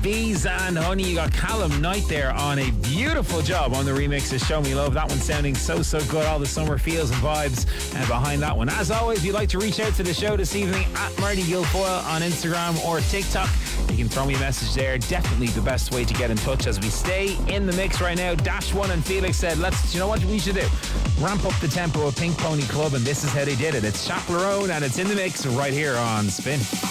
Bees and Honey. You got Callum Knight there on a beautiful job on the remix of Show Me Love. That one sounding so good. All the summer feels and vibes behind that one. As always, if you'd like to reach out to the show this evening, at Marty Guilfoyle on Instagram or TikTok, you can throw me a message there. Definitely the best way to get in touch as we stay in the mix right now. Dash One and Felix said, you know what we should do? Ramp up the tempo of Pink Pony Club, and this is how they did it. It's Chaperone, and it's in the mix right here on Spin.